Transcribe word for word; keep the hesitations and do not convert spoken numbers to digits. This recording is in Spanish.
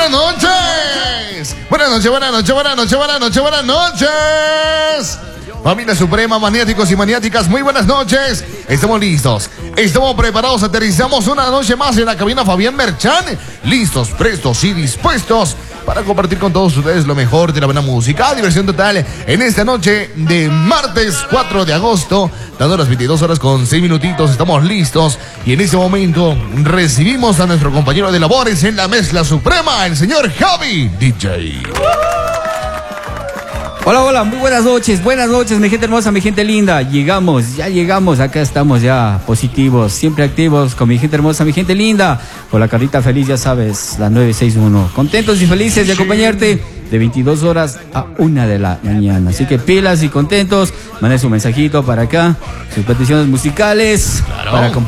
buenas noches. Buenas noches, buenas noches, buenas noches, buenas noches, buenas noches. Familia Suprema, maniáticos y maniáticas, muy buenas noches. Estamos listos, estamos preparados, aterrizamos una noche más en la cabina Fabián Merchan. Listos, prestos y dispuestos para compartir con todos ustedes lo mejor de la buena música. Diversión total en esta noche de martes cuatro de agosto, dando las veintidós horas con seis minutitos. Estamos listos y en este momento recibimos a nuestro compañero de labores en la mezcla suprema, el señor Javi D J. Hola, hola, muy buenas noches, buenas noches, mi gente hermosa, mi gente linda. Llegamos, ya llegamos, acá estamos ya positivos, siempre activos con mi gente hermosa, mi gente linda. Con la carita feliz, ya sabes, la nueve seis uno. Contentos y felices de acompañarte de veintidós horas a una de la mañana. Así que pilas y contentos, manden su mensajito para acá, sus peticiones musicales, claro, para compartir